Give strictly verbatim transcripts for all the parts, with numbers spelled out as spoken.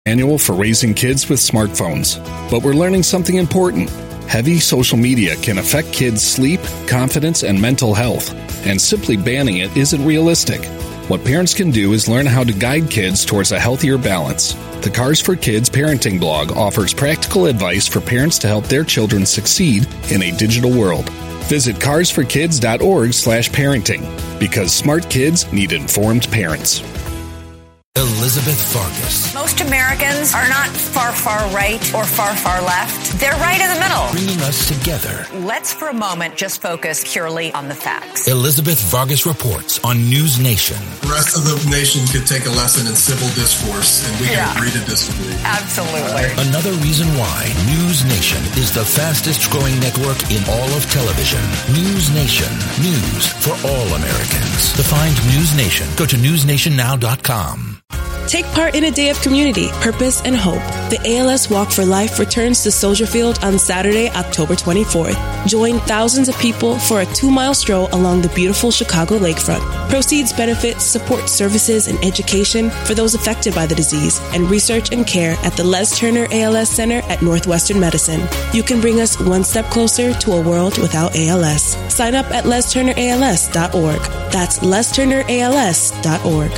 Manual for raising kids with smartphones. But we're learning something important. Heavy social media can affect kids' sleep, confidence, and mental health, and simply banning it isn't realistic. What parents can do is learn how to guide kids towards a healthier balance. The Cars for Kids parenting blog offers practical advice for parents to help their children succeed in a digital world. Visit cars for kids dot org slash parenting, because smart kids need informed parents. Elizabeth Farkas. Most Americans are not far, far right or far, far left. They're right in the middle. Bringing us together. Let's for a moment just focus purely on the facts. Elizabeth Vargas reports on News Nation. The rest of the nation could take a lesson in civil discourse, and we yeah. can agree to disagree. Absolutely. Another reason why News Nation is the fastest growing network in all of television. News Nation. News for all Americans. To find News Nation, go to news nation now dot com. Take part in a day of community, purpose, and hope. The A L S Walk for Life returns to Soldier Field on Saturday, October twenty-fourth. Join thousands of people for a two-mile stroll along the beautiful Chicago lakefront. Proceeds benefit support services and education for those affected by the disease and research and care at the Les Turner A L S Center at Northwestern Medicine. You can bring us one step closer to a world without A L S. Sign up at les turner a l s dot org. That's les turner a l s dot org.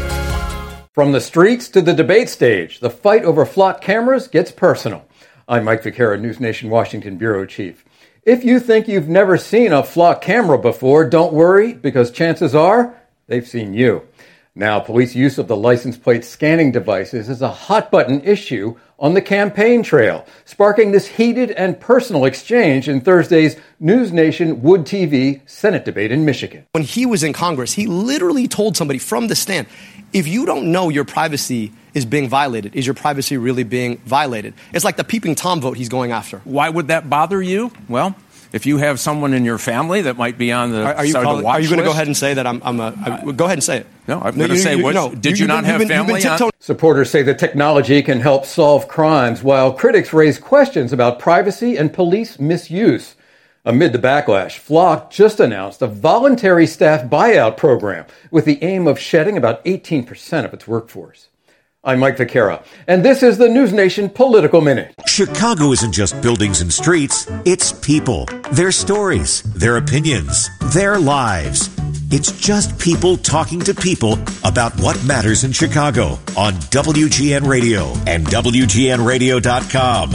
From the streets to the debate stage, the fight over flock cameras gets personal. I'm Mike Vaquera, News Nation Washington Bureau Chief. If you think you've never seen a flock camera before, don't worry, because chances are they've seen you. Now, police use of the license plate scanning devices is a hot-button issue on the campaign trail, sparking this heated and personal exchange in Thursday's News Nation Wood T V Senate debate in Michigan. When he was in Congress, he literally told somebody from the stand, if you don't know your privacy is being violated, is your privacy really being violated? It's like the peeping Tom vote he's going after. Why would that bother you? Well, if you have someone in your family that might be on the are, are you, side calling, of the watch Are you going to go list? ahead and say that I'm, I'm a... I, go ahead and say it. No, I'm no, going to say, you, what, no, did you, you not have been, family on? Supporters say the technology can help solve crimes, while critics raise questions about privacy and police misuse. Amid the backlash, Flock just announced a voluntary staff buyout program with the aim of shedding about eighteen percent of its workforce. I'm Mike Vaquera, and this is the News Nation Political Minute. Chicago isn't just buildings and streets, it's people, their stories, their opinions, their lives. It's just people talking to people about what matters in Chicago on W G N Radio and W G N radio dot com.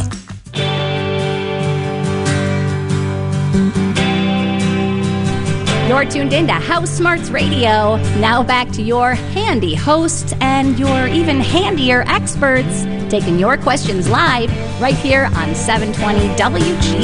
You're tuned in to House Smarts Radio. Now back to your handy hosts and your even handier experts taking your questions live right here on seven twenty W G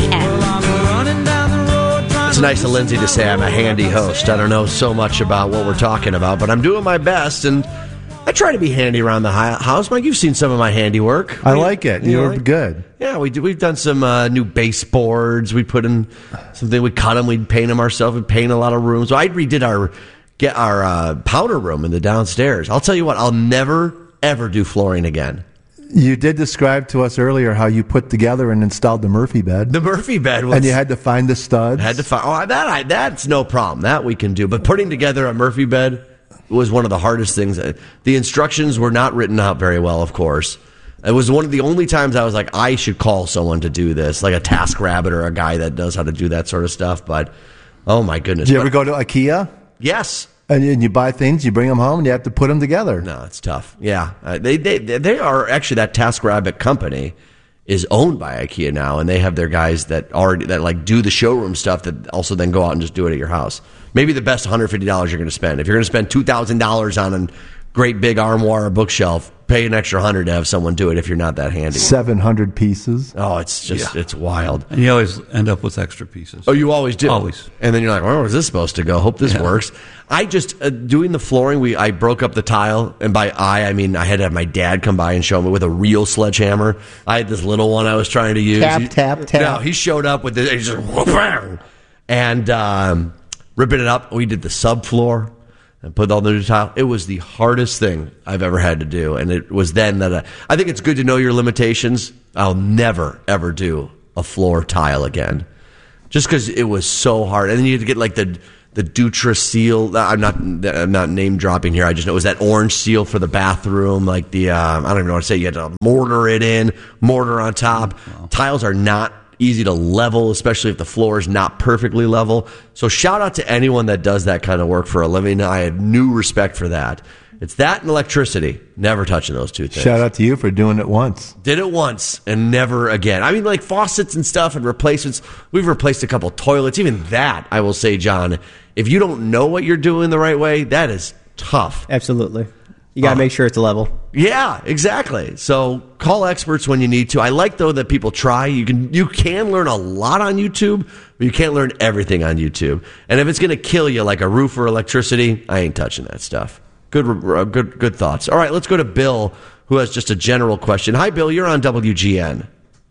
N. It's nice of Lindsay to say I'm a handy host. I don't know so much about what we're talking about, but I'm doing my best, and I try to be handy around the house. Mike, you've seen some of my handiwork. I like it. You You're like? good. Yeah, we do, we've done some uh, new baseboards. We put in something. We cut them. We paint them ourselves. We paint a lot of rooms. So I redid our get our uh, powder room in the downstairs. I'll tell you what. I'll never ever do flooring again. You did describe to us earlier how you put together and installed the Murphy bed. The Murphy bed was, and you had to find the studs. Had to find. Oh, that I, that's no problem. That we can do. But putting together a Murphy bed was one of the hardest things. The instructions were not written out very well, of course. It was one of the only times I was like, I should call someone to do this, like a TaskRabbit or a guy that knows how to do that sort of stuff. But, oh, my goodness. Did you but, ever go to IKEA? Yes. And you, and you buy things, you bring them home, and you have to put them together. No, it's tough. Yeah. Uh, they, they, they are actually, that TaskRabbit company is owned by IKEA now, and they have their guys that already, that like do the showroom stuff that also then go out and just do it at your house. Maybe the best one hundred fifty dollars you're going to spend. If you're going to spend two thousand dollars on a great big armoire or bookshelf, pay an extra one hundred dollars to have someone do it if you're not that handy. seven hundred pieces. Oh, it's just, yeah. It's wild. And you always end up with extra pieces. Oh, you always do? Always. And then you're like, where was this supposed to go? Hope this yeah. works. I just, uh, doing the flooring, we I broke up the tile, and by I, I mean I had to have my dad come by and show me with a real sledgehammer. I had this little one I was trying to use. Tap, he, tap, tap. No, he showed up with this, he just, whoop, and um, ripping it up. We did the subfloor and put all the new tile. It was the hardest thing I've ever had to do, and it was then that I, I think it's good to know your limitations. I'll never, ever do a floor tile again, just because it was so hard. And then you had to get like the the Dutra seal. I'm not I'm not name dropping here. I just know it was that orange seal for the bathroom, like the um, I don't even know what to say. You had to mortar it in, mortar on top. Wow. Tiles are not easy to level, especially if the floor is not perfectly level. So shout out to anyone that does that kind of work for a living. I have new respect for that. It's that and electricity. Never touching those two things. Shout out to you for doing it once. Did it once and never again. I mean, like faucets and stuff and replacements. We've replaced a couple toilets. Even that, I will say, John, if you don't know what you're doing the right way, that is tough. Absolutely. You got to uh, make sure it's level. Yeah, exactly. So call experts when you need to. I like, though, that people try. You can you can learn a lot on YouTube, but you can't learn everything on YouTube. And if it's going to kill you like a roof or electricity, I ain't touching that stuff. Good, good, good thoughts. All right, let's go to Bill, who has just a general question. Hi, Bill. You're on W G N.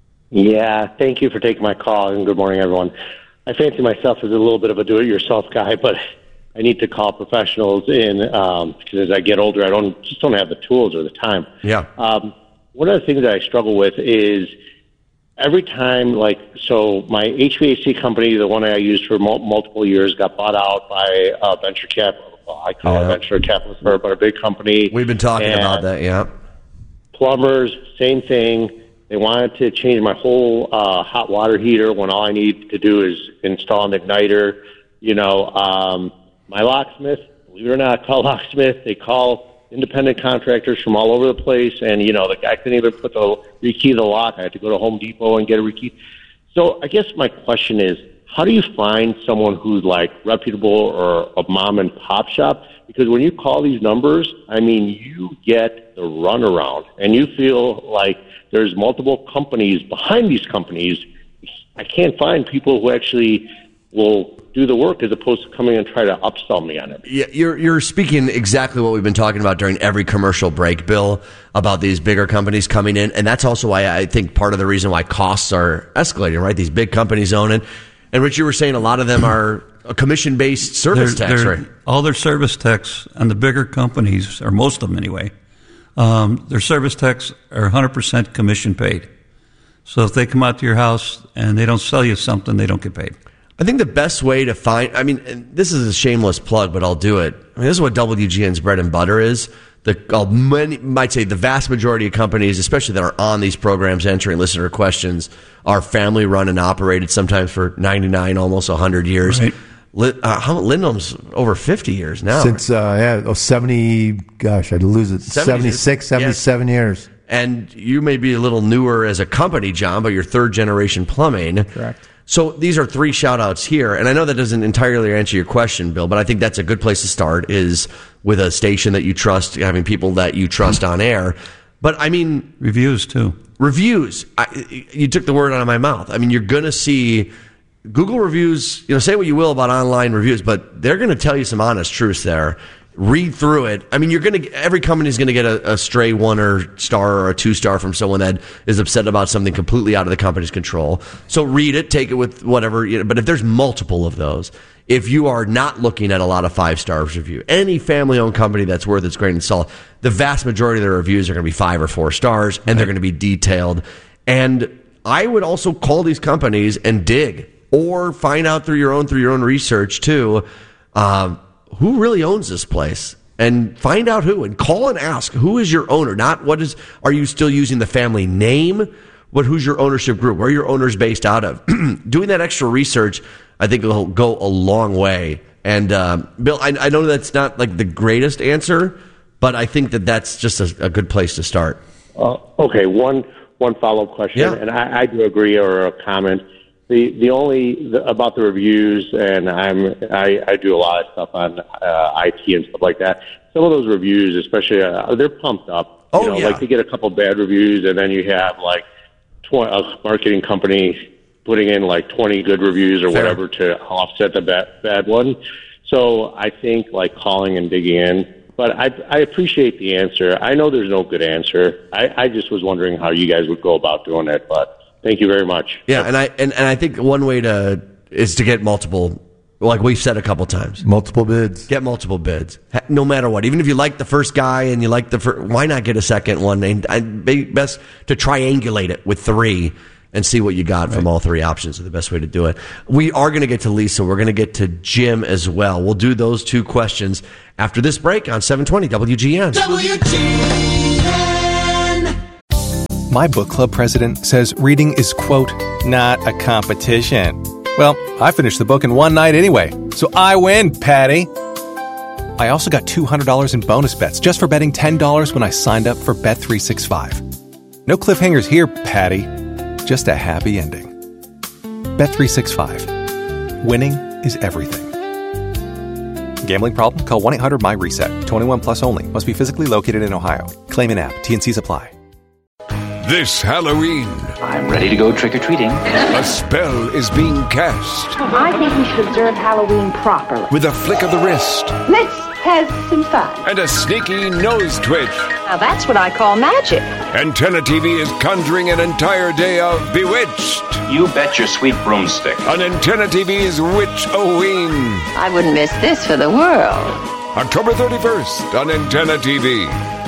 Yeah, thank you for taking my call, and good morning, everyone. I fancy myself as a little bit of a do-it-yourself guy, but I need to call professionals in um, because as I get older, I don't just don't have the tools or the time. Yeah. Um, one of the things that I struggle with is every time, like, so my H V A C company, the one I used for mul- multiple years, got bought out by uh, venture capital. I call yeah. it venture capitalist firm, but a big company. We've been talking and about that, yeah. Plumbers, same thing. They wanted to change my whole uh, hot water heater when all I need to do is install an igniter. You know, um, my locksmith, believe it or not, I call locksmith. They call independent contractors from all over the place, and, you know, the guy couldn't even put the rekey the lock. I had to go to Home Depot and get a rekey. So I guess my question is, how do you find someone who's like reputable or a mom and pop shop? Because when you call these numbers, I mean, you get the runaround and you feel like there's multiple companies behind these companies. I can't find people who actually will do the work as opposed to coming and try to upsell me on it. Yeah, you're you're speaking exactly what we've been talking about during every commercial break, Bill, about these bigger companies coming in. And that's also why I think part of the reason why costs are escalating, right? These big companies own it. And Rich, you were saying a lot of them are a commission-based service they're, tax, they're, right? All their service tax and the bigger companies, or most of them anyway, um, their service tax are one hundred percent commission paid. So if they come out to your house and they don't sell you something, they don't get paid. I think the best way to find, I mean, and this is a shameless plug, but I'll do it. I mean, this is what W G N's bread and butter is. The uh, many, might say the vast majority of companies, especially that are on these programs answering listener questions, are family run and operated, sometimes for ninety-nine, almost one hundred years. Right. Uh, how, Lindholm's over fifty years now. Since, uh, yeah, oh, seventy, gosh, I'd lose it, seventy-six, seventy-seven yeah. years. And you may be a little newer as a company, John, but you're third generation plumbing. Correct. So these are three shout outs here. And I know that doesn't entirely answer your question, Bill, but I think that's a good place to start is with a station that you trust, having people that you trust on air. But I mean, reviews too. Reviews. I, you took the word out of my mouth. I mean, you're going to see Google reviews, you know, say what you will about online reviews, but they're going to tell you some honest truths there. Read through it. I mean, you're going to, every company is going to get a, a stray one or star or a two star from someone that is upset about something completely out of the company's control. So read it, take it with whatever, you know, but if there's multiple of those, if you are not looking at a lot of five stars review, any family owned company that's worth its grain of salt, the vast majority of their reviews are going to be five or four stars and they're going to be detailed. And I would also call these companies and dig or find out through your own, through your own research too, um, who really owns this place, and find out who, and call and ask, who is your owner? Not what is, are you still using the family name, but who's your ownership group? Where are your owners based out of? Doing that extra research, I think will go a long way. And, uh, Bill, I, I know that's not like the greatest answer, but I think that that's just a, a good place to start. Uh, okay. One, one follow-up question. Yeah. And I, I do agree, or a comment. The the only the, about the reviews, and I'm I, I do a lot of stuff on uh, I T and stuff like that. Some of those reviews, especially, uh, they're pumped up. Oh, you know, yeah. Like, you get a couple bad reviews, and then you have like tw- a marketing company putting in like twenty good reviews or Fair. whatever to offset the bad bad one. So I think like calling and digging in. But I, I appreciate the answer. I know there's no good answer. I, I just was wondering how you guys would go about doing it, but. Thank you very much. Yeah, and I and, and I think one way to is to get multiple, like we've said a couple times, multiple bids. Get multiple bids, no matter what. Even if you like the first guy and you like the first, why not get a second one? And I best to triangulate it with three and see what you got right. from all three options is the best way to do it. We are going to get to Lisa. We're going to get to Jim as well. We'll do those two questions after this break on seven twenty W G N. W G N. My book club president says reading is, quote, not a competition. Well, I finished the book in one night anyway, so I win, Patty. I also got two hundred dollars in bonus bets just for betting ten dollars when I signed up for Bet three sixty-five. No cliffhangers here, Patty. Just a happy ending. Bet three sixty-five. Winning is everything. Gambling problem? Call one eight hundred my reset. twenty-one plus only. Must be physically located in Ohio. Claim in app. T N Cs apply. This Halloween, I'm ready to go trick-or-treating. A spell is being cast. I think we should observe Halloween properly. With a flick of the wrist. Let's have some fun. And a sneaky nose twitch. Now that's what I call magic. Antenna T V is conjuring an entire day of Bewitched. You bet your sweet broomstick. On Antenna T V's Witch-O-Ween. I wouldn't miss this for the world. October thirty-first on Antenna T V.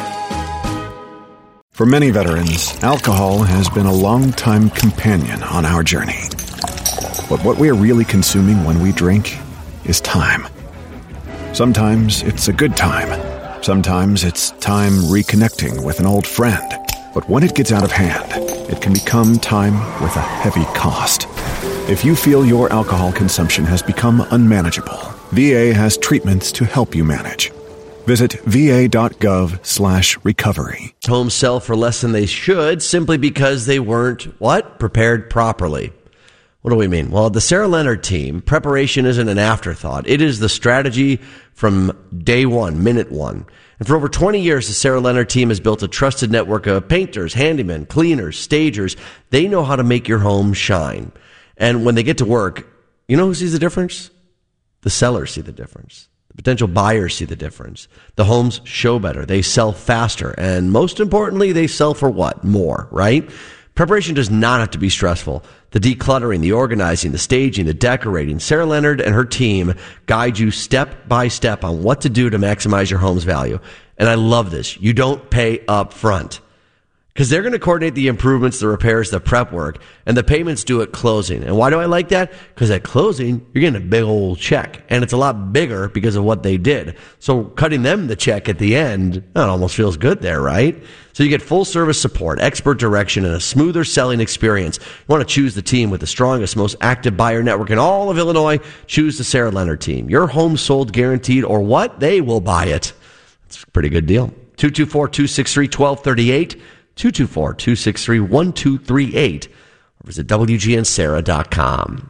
For many veterans, alcohol has been a long-time companion on our journey. But what we are really consuming when we drink is time. Sometimes it's a good time. Sometimes it's time reconnecting with an old friend. But when it gets out of hand, it can become time with a heavy cost. If you feel your alcohol consumption has become unmanageable, V A has treatments to help you manage. Visit va.gov slash recovery. Homes sell for less than they should simply because they weren't, what? Prepared properly. What do we mean? Well, the Sarah Leonard team, preparation isn't an afterthought. It is the strategy from day one, minute one. And for over twenty years, the Sarah Leonard team has built a trusted network of painters, handymen, cleaners, stagers. They know how to make your home shine. And when they get to work, you know who sees the difference? The sellers see the difference. The potential buyers see the difference. The homes show better. They sell faster. And most importantly, they sell for what? More, right? Preparation does not have to be stressful. The decluttering, the organizing, the staging, the decorating. Sarah Leonard and her team guide you step by step on what to do to maximize your home's value. And I love this. You don't pay up front. Because they're going to coordinate the improvements, the repairs, the prep work, and the payments due at closing. And why do I like that? Because at closing, you're getting a big old check. And it's a lot bigger because of what they did. So cutting them the check at the end, it almost feels good there, right? So you get full service support, expert direction, and a smoother selling experience. You want to choose the team with the strongest, most active buyer network in all of Illinois. Choose the Sarah Leonard team. Your home sold guaranteed, or what? They will buy it. It's a pretty good deal. two two four, two six three, one two three eight. two two four, two six three, one two three eight or visit W G N Sarah dot com.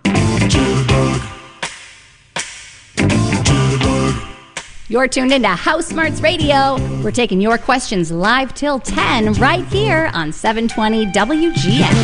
You're tuned into House Smarts Radio. We're taking your questions live till ten right here on seven twenty W G N.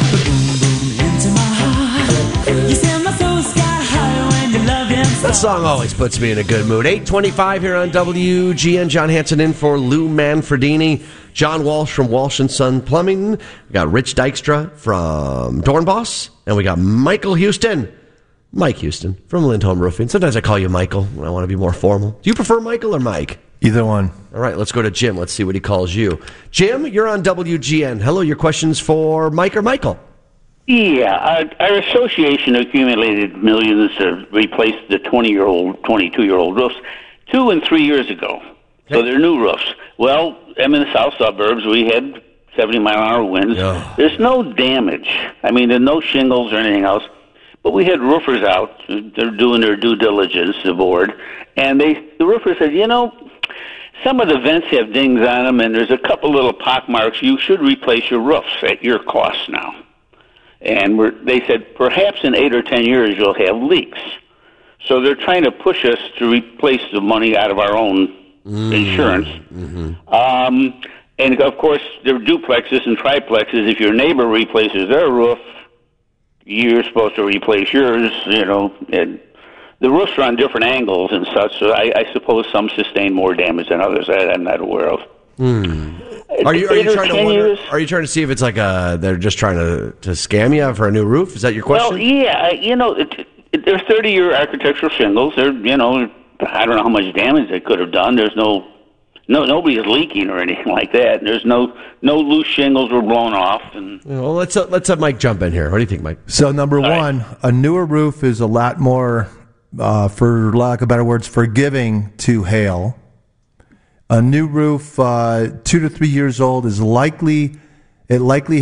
That song always puts me in a good mood. eight twenty-five here on W G N. John Hanson in for Lou Manfredini. John Walsh from Walsh and Son Plumbing. We got Rich Dykstra from Dornboss. And we got Michael Houston. Mike Houston from Lindholm Roofing. Sometimes I call you Michael when I want to be more formal. Do you prefer Michael or Mike? Either one. All right, let's go to Jim. Let's see what he calls you. Jim, you're on W G N. Hello, your questions for Mike or Michael? Yeah, our, our association accumulated millions to replace the twenty-year-old, twenty-two-year-old roofs two and three years ago. So they're new roofs. Well, I'm in the south suburbs. We had seventy-mile-an-hour winds. Oh. There's no damage. I mean, there's no shingles or anything else. But we had roofers out. They're doing their due diligence, the board. And they, the roofer said, you know, some of the vents have dings on them, and there's a couple little pock marks. You should replace your roofs at your cost now. And we're, they said, perhaps in eight or ten years you'll have leaks. So they're trying to push us to replace the money out of our own mm-hmm. insurance. Mm-hmm. Um, and, of course, there are duplexes and triplexes. If your neighbor replaces their roof, you're supposed to replace yours, you know. And the roofs are on different angles and such, so I, I suppose some sustain more damage than others that I'm not aware of. Hmm. Are you, are you trying to wonder, are you trying to see if it's like a, they're just trying to, to scam you for a new roof? Is that your question? Well, yeah, you know, it, it, they're thirty-year architectural shingles. They're, you know, I don't know how much damage they could have done. There's no no nobody's leaking or anything like that. There's no no loose shingles were blown off. And well, let's uh, let's have Mike jump in here. What do you think, Mike? So number All one, right. a newer roof is a lot more, uh, for lack of better words, forgiving to hail. A new roof, uh, two to three years old, is likely it likely